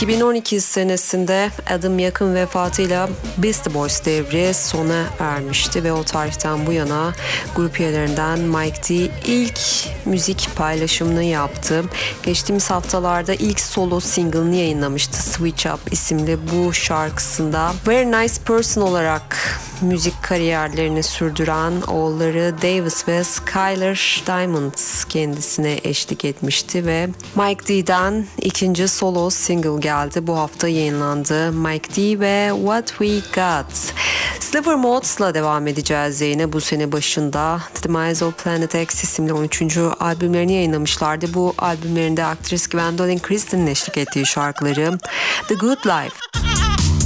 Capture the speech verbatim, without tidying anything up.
iki bin on iki senesinde Adam Yakın vefatıyla Beastie Boys devri sona ermişti ve o tarihten bu yana grup üyelerinden Mike D ilk müzik paylaşımını yaptı. Geçtiğimiz haftalarda ilk solo single'ını yayınlamıştı. Switch Up isimli bu şarkısında Very Nice Person olarak müzik kariyerlerini sürdüren oğulları Davis ve Skylar Diamond kendisine eşlik etmişti ve Mike D'den ikinci solo single geldi. Bu hafta yayınlandı. Mike D ve What We Got. Sliver Modes'la devam edeceğiz yine bu sene başında. The Demise of Planet X isimli on üçüncü albümlerini yayınlamışlardı. Bu albümlerinde aktris Gwendolyn Christie'nin eşlik ettiği şarkıları The Good Life.